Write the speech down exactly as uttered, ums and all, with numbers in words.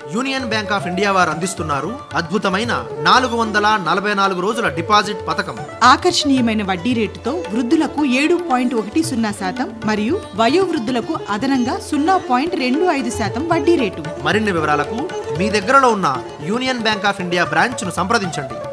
Union bank of India వారు అందిస్తున్నారు అద్భుతమైన నాలుగు వందల నలభై నాలుగు రోజుల డిపాజిట్ పథకం. ఆకర్షణీయమైన వడ్డీ రేటుతో వృద్ధులకు ఏడు పాయింట్ ఒకటి సున్నా శాతం మరియు వయోవృద్ధులకు అదనంగా సున్నా పాయింట్ రెండు ఐదు శాతం వడ్డీ రేటు. మరిన్ని వివరాలకు మీ దగ్గరలో ఉన్న union bank of India branch ను సంప్రదించండి.